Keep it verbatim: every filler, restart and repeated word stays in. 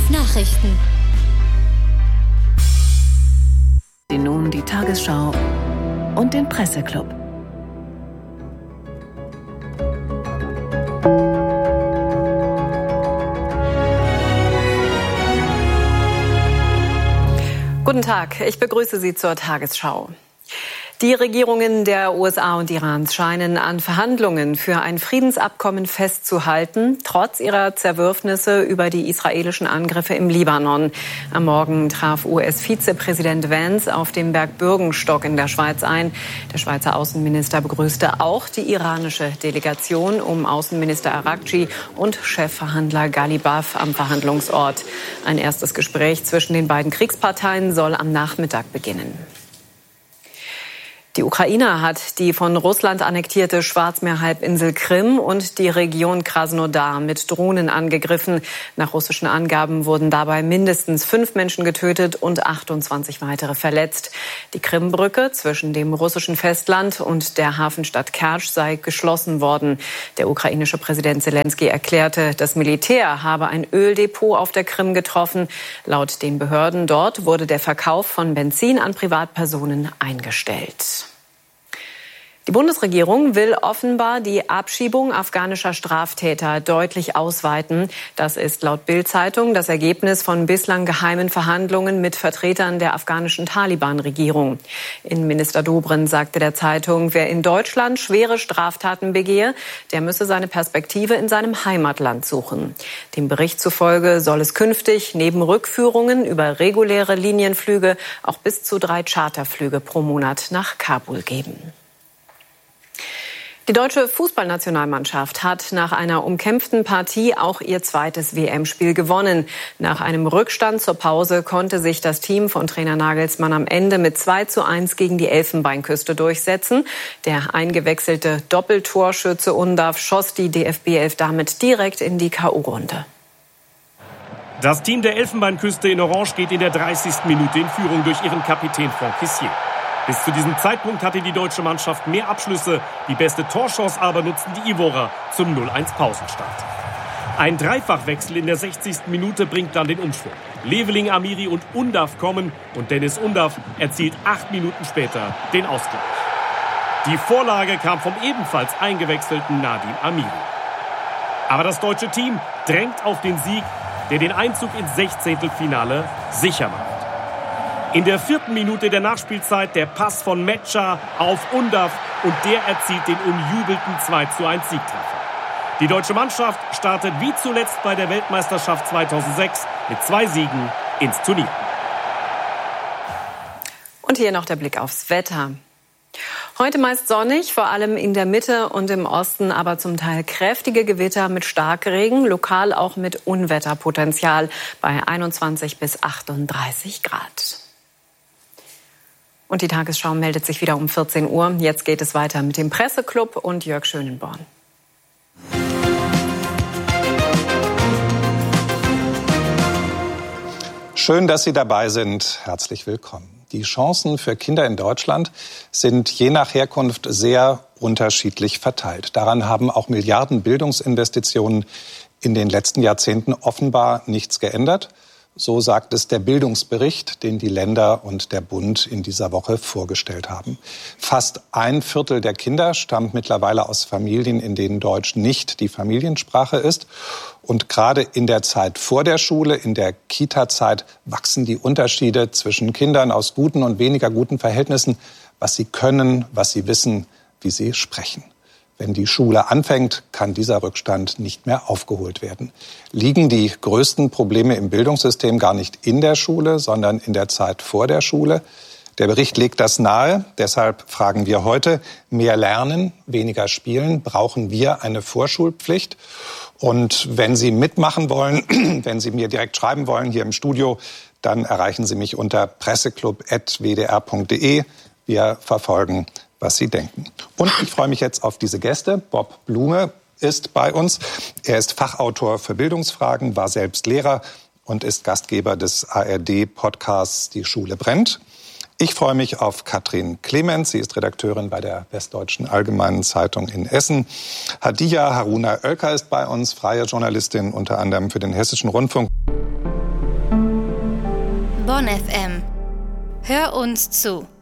Nachrichten. Nun die Tagesschau und den Presseclub. Guten Tag, ich begrüße Sie zur Tagesschau. Die Regierungen der U S A und Irans scheinen an Verhandlungen für ein Friedensabkommen festzuhalten, trotz ihrer Zerwürfnisse über die israelischen Angriffe im Libanon. Am Morgen traf U S-Vizepräsident Vance auf dem Berg Bürgenstock in der Schweiz ein. Der Schweizer Außenminister begrüßte auch die iranische Delegation um Außenminister Araghchi und Chefverhandler Ghalibaf am Verhandlungsort. Ein erstes Gespräch zwischen den beiden Kriegsparteien soll am Nachmittag beginnen. Die Ukraine hat die von Russland annektierte Schwarzmeerhalbinsel Krim und die Region Krasnodar mit Drohnen angegriffen. Nach russischen Angaben wurden dabei mindestens fünf Menschen getötet und achtundzwanzig weitere verletzt. Die Krimbrücke zwischen dem russischen Festland und der Hafenstadt Kertsch sei geschlossen worden. Der ukrainische Präsident Selenskyj erklärte, das Militär habe ein Öldepot auf der Krim getroffen. Laut den Behörden dort wurde der Verkauf von Benzin an Privatpersonen eingestellt. Die Bundesregierung will offenbar die Abschiebung afghanischer Straftäter deutlich ausweiten. Das ist laut Bild-Zeitung das Ergebnis von bislang geheimen Verhandlungen mit Vertretern der afghanischen Taliban-Regierung. Innenminister Dobrindt sagte der Zeitung, wer in Deutschland schwere Straftaten begehe, der müsse seine Perspektive in seinem Heimatland suchen. Dem Bericht zufolge soll es künftig neben Rückführungen über reguläre Linienflüge auch bis zu drei Charterflüge pro Monat nach Kabul geben. Die deutsche Fußballnationalmannschaft hat nach einer umkämpften Partie auch ihr zweites W M-Spiel gewonnen. Nach einem Rückstand zur Pause konnte sich das Team von Trainer Nagelsmann am Ende mit zwei zu eins gegen die Elfenbeinküste durchsetzen. Der eingewechselte Doppeltorschütze Undav schoss die D F B-Elf damit direkt in die K O-Runde. Das Team der Elfenbeinküste in Orange geht in der dreißigsten Minute in Führung durch ihren Kapitän Franck Kessié. Bis zu diesem Zeitpunkt hatte die deutsche Mannschaft mehr Abschlüsse. Die beste Torchance aber nutzten die Ivorer zum null eins Pausenstand. Ein Dreifachwechsel in der sechzigsten Minute bringt dann den Umschwung. Leveling, Amiri und Undav kommen und Dennis Undav erzielt acht Minuten später den Ausgleich. Die Vorlage kam vom ebenfalls eingewechselten Nadim Amiri. Aber das deutsche Team drängt auf den Sieg, der den Einzug ins Sechzehntelfinale sicher macht. In der vierten Minute der Nachspielzeit der Pass von Mecha auf Undav und der erzielt den umjubelten zwei zu eins Siegtreffer. Die deutsche Mannschaft startet wie zuletzt bei der Weltmeisterschaft zweitausendsechs mit zwei Siegen ins Turnier. Und hier noch der Blick aufs Wetter. Heute meist sonnig, vor allem in der Mitte und im Osten, aber zum Teil kräftige Gewitter mit Starkregen, lokal auch mit Unwetterpotenzial bei einundzwanzig bis achtunddreißig Grad. Und die Tagesschau meldet sich wieder um vierzehn Uhr. Jetzt geht es weiter mit dem Presseclub und Jörg Schönenborn. Schön, dass Sie dabei sind. Herzlich willkommen. Die Chancen für Kinder in Deutschland sind je nach Herkunft sehr unterschiedlich verteilt. Daran haben auch Milliarden Bildungsinvestitionen in den letzten Jahrzehnten offenbar nichts geändert. So sagt es der Bildungsbericht, den die Länder und der Bund in dieser Woche vorgestellt haben. Fast ein Viertel der Kinder stammt mittlerweile aus Familien, in denen Deutsch nicht die Familiensprache ist. Und gerade in der Zeit vor der Schule, in der Kita-Zeit, wachsen die Unterschiede zwischen Kindern aus guten und weniger guten Verhältnissen, was sie können, was sie wissen, wie sie sprechen. Wenn die Schule anfängt, kann dieser Rückstand nicht mehr aufgeholt werden. Liegen die größten Probleme im Bildungssystem gar nicht in der Schule, sondern in der Zeit vor der Schule? Der Bericht legt das nahe. Deshalb fragen wir heute, mehr lernen, weniger spielen. Brauchen wir eine Vorschulpflicht? Und wenn Sie mitmachen wollen, wenn Sie mir direkt schreiben wollen hier im Studio, dann erreichen Sie mich unter presseclub at w d r punkt d e. Wir verfolgen, was Sie denken. Und ich freue mich jetzt auf diese Gäste. Bob Blume ist bei uns. Er ist Fachautor für Bildungsfragen, war selbst Lehrer und ist Gastgeber des A R D-Podcasts Die Schule brennt. Ich freue mich auf Katrin Clemens. Sie ist Redakteurin bei der Westdeutschen Allgemeinen Zeitung in Essen. Hadiya Haruna Oelker ist bei uns, freie Journalistin, unter anderem für den Hessischen Rundfunk. Bonn F M. Hör uns zu.